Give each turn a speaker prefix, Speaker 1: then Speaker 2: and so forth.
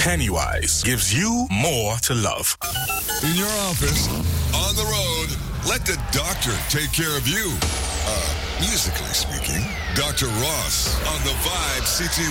Speaker 1: Pennywise gives you more to love.
Speaker 2: In your office, on the road, let the doctor take care of you. Musically speaking, Dr. Ross on the Vibe CT